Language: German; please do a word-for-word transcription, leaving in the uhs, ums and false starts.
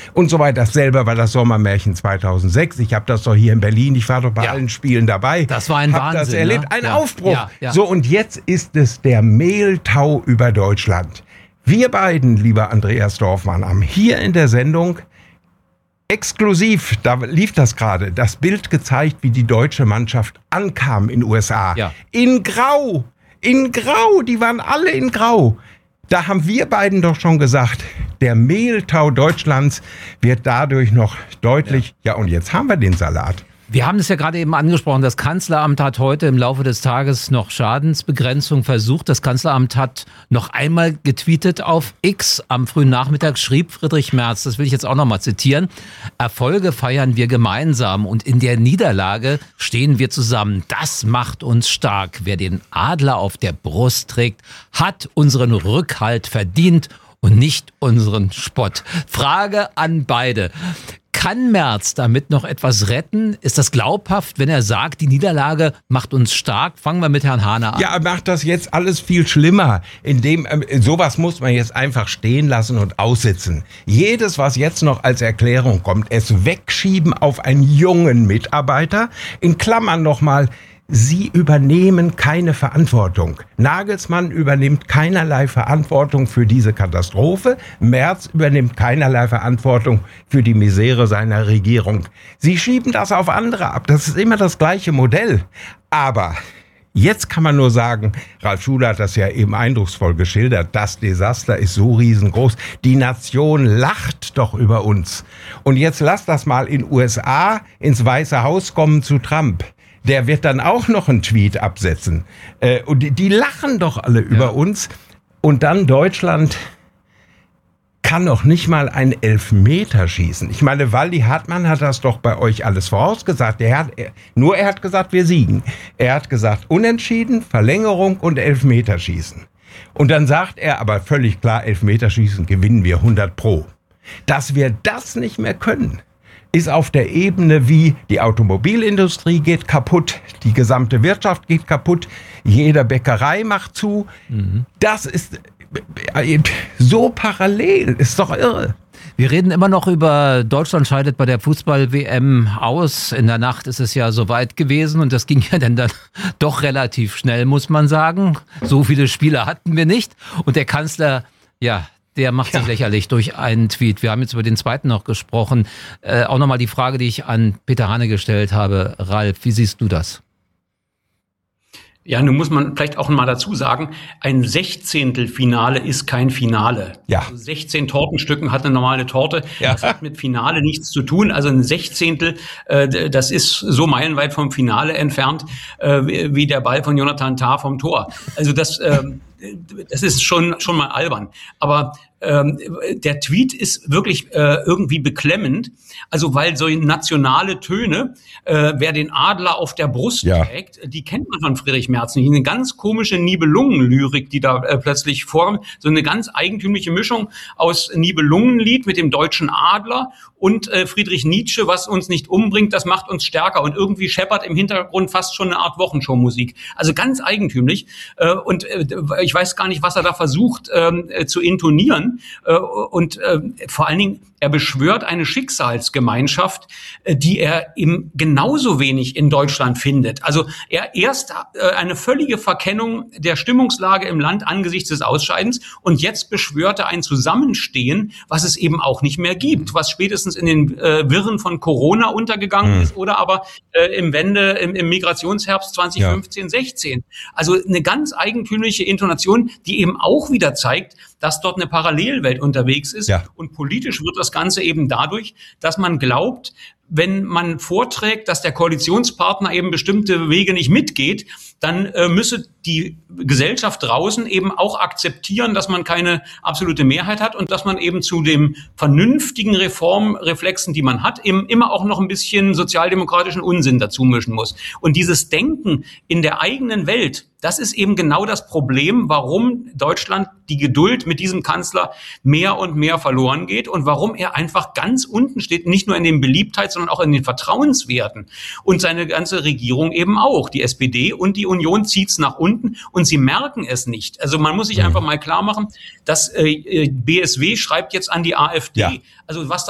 und so weiter. Dasselbe war das Sommermärchen zweitausendsechs. Ich habe das doch hier in Berlin, ich war doch bei ja. allen Spielen dabei. Das war ein hab Wahnsinn. Das erlebt. Ne? Ein ja. Aufbruch. Ja. Ja. So, und jetzt ist es der Mehltau über Deutschland. Wir beiden, lieber Andreas Dorfmann, haben hier in der Sendung exklusiv, da lief das gerade, das Bild gezeigt, wie die deutsche Mannschaft ankam in den U S A. Ja. In Grau, in Grau, die waren alle in Grau. Da haben wir beiden doch schon gesagt, der Mehltau Deutschlands wird dadurch noch deutlich, ja, ja und jetzt haben wir den Salat. Wir haben es ja gerade eben angesprochen, das Kanzleramt hat heute im Laufe des Tages noch Schadensbegrenzung versucht. Das Kanzleramt hat noch einmal getweetet auf X. Am frühen Nachmittag schrieb Friedrich Merz, das will ich jetzt auch noch mal zitieren, Erfolge feiern wir gemeinsam und in der Niederlage stehen wir zusammen. Das macht uns stark. Wer den Adler auf der Brust trägt, hat unseren Rückhalt verdient und nicht unseren Spott. Frage an beide. Kann Merz damit noch etwas retten? Ist das glaubhaft, wenn er sagt, die Niederlage macht uns stark? Fangen wir mit Herrn Hahne an. Ja, er macht das jetzt alles viel schlimmer. Indem, äh, sowas muss man jetzt einfach stehen lassen und aussitzen. Jedes, was jetzt noch als Erklärung kommt, es wegschieben auf einen jungen Mitarbeiter, in Klammern nochmal, Sie übernehmen keine Verantwortung. Nagelsmann übernimmt keinerlei Verantwortung für diese Katastrophe. Merz übernimmt keinerlei Verantwortung für die Misere seiner Regierung. Sie schieben das auf andere ab. Das ist immer das gleiche Modell. Aber jetzt kann man nur sagen, Ralf Schuler hat das ja eben eindrucksvoll geschildert, das Desaster ist so riesengroß. Die Nation lacht doch über uns. Und jetzt lass das mal in U S A ins Weiße Haus kommen zu Trump. Der wird dann auch noch einen Tweet absetzen. Äh, und die, die lachen doch alle ja. über uns. Und dann Deutschland kann noch nicht mal einen Elfmeter schießen. Ich meine, Waldi Hartmann hat das doch bei euch alles vorausgesagt. Er hat, er, nur er hat gesagt, wir siegen. Er hat gesagt, Unentschieden, Verlängerung und Elfmeterschießen. Und dann sagt er, aber völlig klar, Elfmeterschießen gewinnen wir hundert pro. Dass wir das nicht mehr können, ist auf der Ebene wie die Automobilindustrie geht kaputt, die gesamte Wirtschaft geht kaputt, jede Bäckerei macht zu. Mhm. Das ist so parallel, ist doch irre. Wir reden immer noch über Deutschland scheidet bei der Fußball-W M aus. In der Nacht ist es ja soweit gewesen und das ging ja dann, dann doch relativ schnell, muss man sagen. So viele Spiele hatten wir nicht und der Kanzler, ja, der macht sich ja. lächerlich durch einen Tweet. Wir haben jetzt über den zweiten noch gesprochen. Äh, auch nochmal die Frage, die ich an Peter Hahne gestellt habe. Ralf, wie siehst du das? Ja, nun muss man vielleicht auch mal dazu sagen, ein Sechzehntelfinale ist kein Finale. Ja. Also sechzehn Tortenstücken hat eine normale Torte. Ja. Das hat mit Finale nichts zu tun. Also ein Sechzehntel, äh, das ist so meilenweit vom Finale entfernt, äh, wie der Ball von Jonathan Tah vom Tor. Also das, äh, das ist schon, schon mal albern. Aber ähm, der Tweet ist wirklich äh, irgendwie beklemmend. Also weil so nationale Töne, äh, wer den Adler auf der Brust ja. trägt, die kennt man von Friedrich Merz nicht. Eine ganz komische Nibelungen-Lyrik, die da äh, plötzlich vorkommt. So eine ganz eigentümliche Mischung aus Nibelungenlied mit dem deutschen Adler und äh, Friedrich Nietzsche, was uns nicht umbringt, das macht uns stärker. Und irgendwie scheppert im Hintergrund fast schon eine Art Wochenshow-Musik. Also ganz eigentümlich. Äh, und äh, ich weiß gar nicht, was er da versucht äh, zu intonieren. Äh, und äh, vor allen Dingen, er beschwört eine Schicksalsgemeinschaft, äh, die er eben genauso wenig in Deutschland findet. Also er erst äh, eine völlige Verkennung der Stimmungslage im Land angesichts des Ausscheidens und jetzt beschwört er ein Zusammenstehen, was es eben auch nicht mehr gibt, was spätestens in den äh, Wirren von Corona untergegangen mhm. ist oder aber äh, im Wende, im, im Migrationsherbst zwanzig fünfzehn, ja. sechzehn. Also eine ganz eigentümliche Intonation, die eben auch wieder zeigt, dass dort eine Parallelwelt unterwegs ist. Ja. Und politisch wird das Ganze eben dadurch, dass man glaubt, wenn man vorträgt, dass der Koalitionspartner eben bestimmte Wege nicht mitgeht, dann äh, müsse die Gesellschaft draußen eben auch akzeptieren, dass man keine absolute Mehrheit hat und dass man eben zu dem vernünftigen Reformreflexen, die man hat, eben immer auch noch ein bisschen sozialdemokratischen Unsinn dazu mischen muss. Und dieses Denken in der eigenen Welt, das ist eben genau das Problem, warum Deutschland die Geduld mit diesem Kanzler mehr und mehr verloren geht und warum er einfach ganz unten steht, nicht nur in den Beliebtheits-, sondern auch in den Vertrauenswerten. Und seine ganze Regierung eben auch. Die S P D und die Union zieht's nach unten und sie merken es nicht. Also man muss sich einfach mal klar machen, dass äh, B S W schreibt jetzt an die AfD. Ja. Also was da